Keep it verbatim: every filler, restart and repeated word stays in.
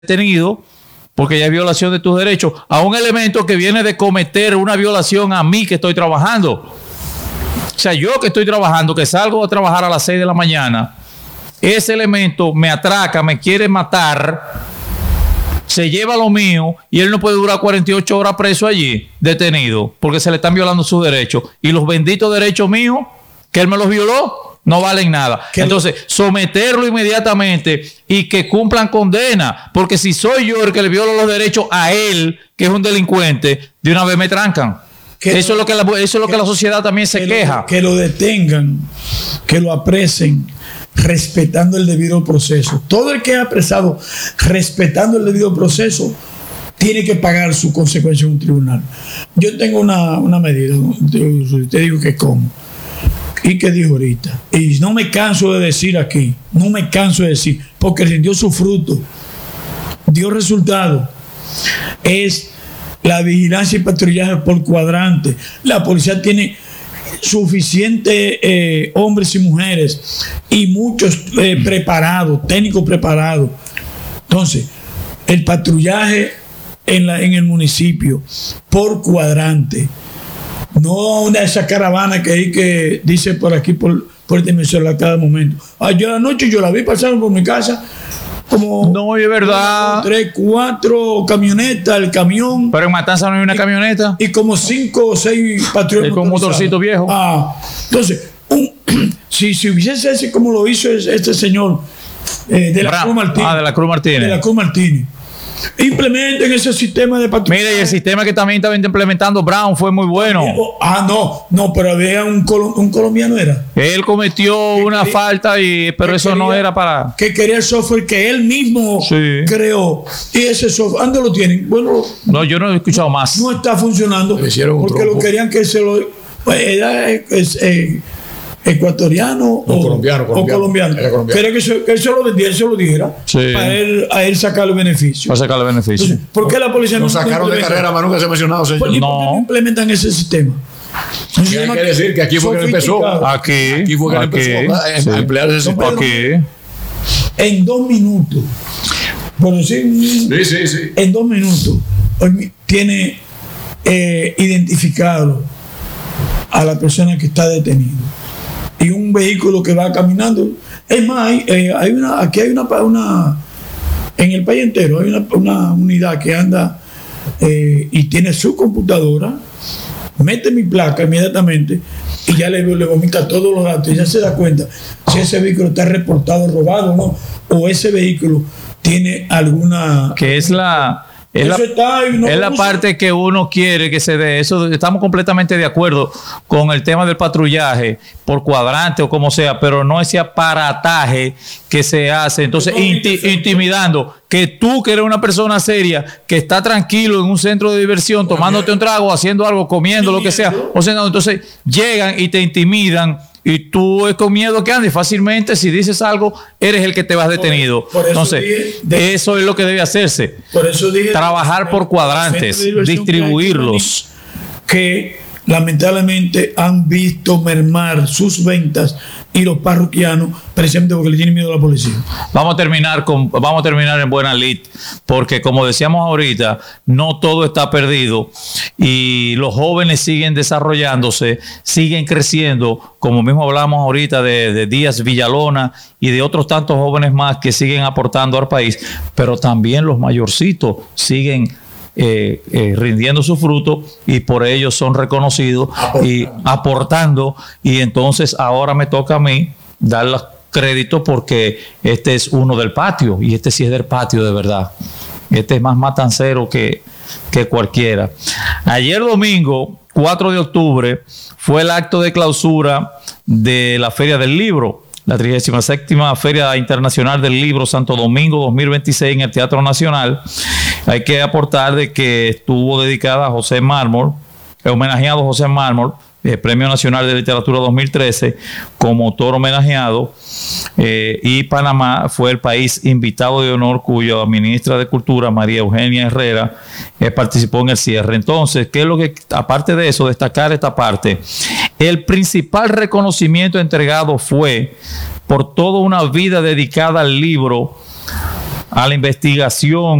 detenido porque ya es violación de tus derechos a un elemento que viene de cometer una violación a mí que estoy trabajando. O sea, yo que estoy trabajando, que salgo a trabajar a las seis de la mañana, ese elemento me atraca, me quiere matar, se lleva lo mío y él no puede durar cuarenta y ocho horas preso allí, detenido, porque se le están violando sus derechos. Y los benditos derechos míos, que él me los violó, no valen nada. Entonces, someterlo inmediatamente y que cumplan condena, porque si soy yo el que le violo los derechos a él, que es un delincuente, de una vez me trancan. Que eso, lo, es lo que la, eso es lo que, que la sociedad también se que queja. Lo, que lo detengan, que lo apresen, respetando el debido proceso. Todo el que es apresado respetando el debido proceso tiene que pagar su consecuencia en un tribunal. Yo tengo una, una medida, te digo que como y que dijo ahorita, y no me canso de decir aquí, no me canso de decir, porque rindió su fruto, dio resultado, es la vigilancia y patrullaje por cuadrante. La policía tiene suficientes eh, hombres y mujeres y muchos eh, preparados, técnicos preparados. Entonces, el patrullaje en, la, en el municipio por cuadrante, no una de esas caravanas que hay que dice por aquí por, por esta emisora a cada momento. Ayer anoche yo la vi pasar por mi casa como no, es verdad, uno, tres, cuatro camionetas, el camión. Pero en Matanza no hay una y, camioneta. Y como cinco o seis patrullas. Con un motorcito viejo. Ah, entonces, un, si, si hubiese ese como lo hizo este señor eh, de la Bra Cruz Martínez. Ah, de la Cruz Martínez. De la Cruz Martínez. Implementen ese sistema de patrullaje. Mire, y el sistema que también estaba implementando Brown fue muy bueno. Ah, no, no, pero había un, colo un colombiano, era. Él cometió una quería, falta, y pero eso quería, no era para... Que quería el software que él mismo sí. creó. Y ese software, ¿dónde lo tienen? Bueno, no, yo no he escuchado más. No está funcionando. Porque trompo. Lo querían que se lo... Pues era... Es, eh, ecuatoriano no, o colombiano, colombiano, o colombiano. colombiano. Quería que, se, que él se lo vendiera, él se lo dijera sí. para él, a él sacarle beneficio. Para sacarle beneficio. Entonces, ¿por qué la policía no, no sacaron de carrera, más nunca se ha mencionado, señor? ¿Por qué no implementan ese sistema? Hay que decir que aquí fue que empezó. Aquí, aquí fue que aquí, empezó a, sí. a emplear ese sistema. Aquí. En dos minutos, por decir, sí, sí, sí. en dos minutos, tiene eh, identificado a la persona que está detenida. Y un vehículo que va caminando. Es más, hay, eh, hay una, aquí hay una, una, en el país entero, hay una, una unidad que anda eh, y tiene su computadora, mete mi placa inmediatamente y ya le, le vomita todos los datos y ya se da cuenta si ese vehículo está reportado robado o no, o ese vehículo tiene alguna... Que es la... Es la, está, no es la parte que uno quiere que se dé. Eso estamos completamente de acuerdo con el tema del patrullaje por cuadrante o como sea, pero no ese aparataje que se hace. Entonces, inti intimidando que tú, que eres una persona seria, que está tranquilo en un centro de diversión, tomándote un trago, haciendo algo, comiendo, lo que sea, o sea, entonces llegan y te intimidan. Y tú es con miedo que andes fácilmente, si dices algo, eres el que te vas detenido. Por, por Entonces, dije, de, eso es lo que debe hacerse. Por eso dije, trabajar por cuadrantes, distribuirlos. Que lamentablemente han visto mermar sus ventas y los parroquianos precisamente porque le tienen miedo a la policía. Vamos a terminar con, vamos a terminar en buena lid, porque como decíamos ahorita, no todo está perdido y los jóvenes siguen desarrollándose, siguen creciendo, como mismo hablamos ahorita de, de Díaz Villalona y de otros tantos jóvenes más que siguen aportando al país, pero también los mayorcitos siguen Eh, eh, rindiendo su fruto y por ello son reconocidos y aportando, y entonces ahora me toca a mí dar los créditos porque este es uno del patio y este sí es del patio de verdad, este es más matancero que, que cualquiera. Ayer domingo cuatro de octubre fue el acto de clausura de la Feria del Libro, la trigésima séptima Feria Internacional del Libro Santo Domingo dos mil veintiséis en el Teatro Nacional. Hay que aportar de que estuvo dedicada a José Mármol, homenajeado a José Mármol, eh, Premio Nacional de Literatura dos mil trece, como autor homenajeado, eh, y Panamá fue el país invitado de honor cuya ministra de Cultura, María Eugenia Herrera, eh, participó en el cierre. Entonces, ¿qué es lo que, aparte de eso, destacar esta parte? El principal reconocimiento entregado fue por toda una vida dedicada al libro a la investigación